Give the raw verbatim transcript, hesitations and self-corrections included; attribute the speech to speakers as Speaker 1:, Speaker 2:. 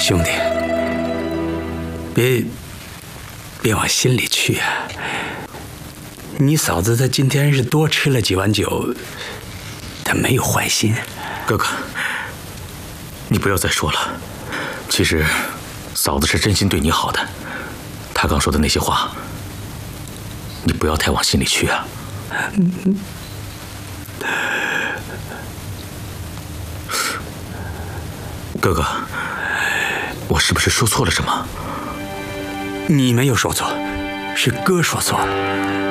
Speaker 1: 兄弟，别别往心里去啊！你嫂子她今天是多吃了几碗酒，她没有坏心。
Speaker 2: 哥哥，你不要再说了。其实，嫂子是真心对你好的。她刚说的那些话，你不要太往心里去啊。嗯 哥哥，我是不是说错了什么？
Speaker 1: 你没有说错，是哥说错了。